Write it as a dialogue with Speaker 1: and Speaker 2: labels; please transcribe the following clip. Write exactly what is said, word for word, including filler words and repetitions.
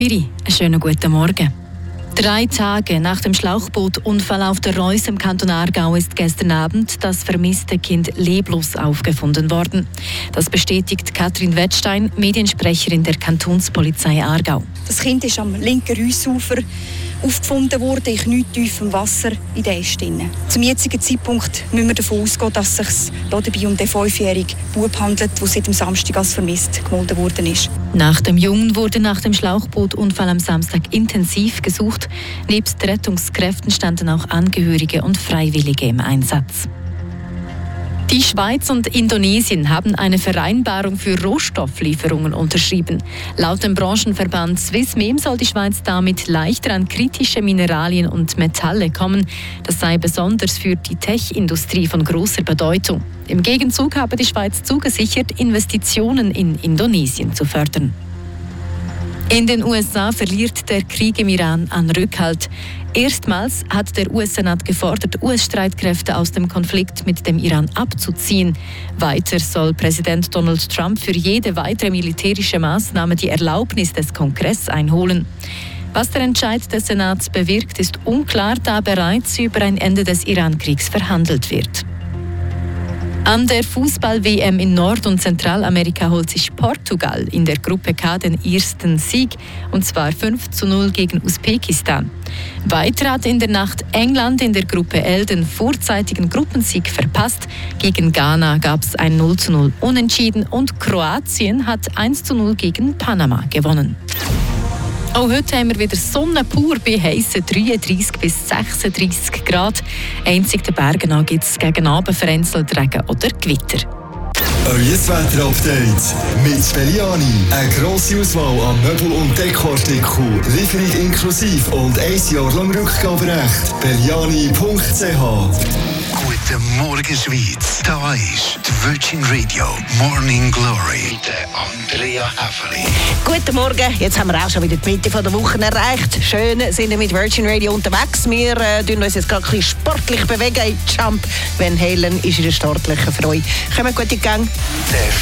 Speaker 1: Miri, einen schönen guten Morgen. Drei Tage nach dem Schlauchbootunfall auf der Reuss im Kanton Aargau ist gestern Abend das vermisste Kind leblos aufgefunden worden. Das bestätigt Katrin Wettstein, Mediensprecherin der Kantonspolizei Aargau.
Speaker 2: Das Kind ist am linken Reussufer aufgefunden worden, in knietiefem Wasser in der Äste. Zum jetzigen Zeitpunkt müssen wir davon ausgehen, dass es sich dabei um den fünfjährigen Bub handelt, der seit dem Samstag als vermisst gemeldet worden ist.
Speaker 1: Nach dem Jungen wurde nach dem Schlauchbootunfall am Samstag intensiv gesucht. Nebst Rettungskräften standen auch Angehörige und Freiwillige im Einsatz. Die Schweiz und Indonesien haben eine Vereinbarung für Rohstofflieferungen unterschrieben. Laut dem Branchenverband Swissmem soll die Schweiz damit leichter an kritische Mineralien und Metalle kommen. Das sei besonders für die Tech-Industrie von großer Bedeutung. Im Gegenzug habe die Schweiz zugesichert, Investitionen in Indonesien zu fördern. In den U S A verliert der Krieg im Iran an Rückhalt. Erstmals hat der U S-Senat gefordert, U S-Streitkräfte aus dem Konflikt mit dem Iran abzuziehen. Weiter soll Präsident Donald Trump für jede weitere militärische Maßnahme die Erlaubnis des Kongresses einholen. Was der Entscheid des Senats bewirkt, ist unklar, da bereits über ein Ende des Iran-Kriegs verhandelt wird. An der Fußball-W M in Nord- und Zentralamerika holt sich Portugal in der Gruppe K den ersten Sieg, und zwar fünf zu null gegen Usbekistan. Weiter hat in der Nacht England in der Gruppe L den vorzeitigen Gruppensieg verpasst. Gegen Ghana gab es ein null zu null Unentschieden und Kroatien hat eins zu null gegen Panama gewonnen. Auch heute haben wir wieder Sonne pur bei heissen dreiunddreissig bis sechsunddreissig Grad. Einzig den Bergen gibt es gegen Abend vereinzelt Regen oder Gewitter.
Speaker 3: Euer Wetter-Update mit Belliani. Eine grosse Auswahl an Möbel- und Dekoartikeln. Lieferung inklusive und ein Jahr lang Rückgaberecht. Belliani punkt c h.
Speaker 4: Guten Morgen, Schweiz. Da ist die Virgin Radio Morning Glory mit Andrea Häfeli.
Speaker 5: Guten Morgen. Jetzt haben wir auch schon wieder die Mitte der Woche erreicht. Schön sind wir mit Virgin Radio unterwegs. Wir äh, bewegen uns jetzt gerade ein bisschen sportlich bewegen. In Jump Van Halen ist in der startlichen Freude. Kommen gut in die Gang.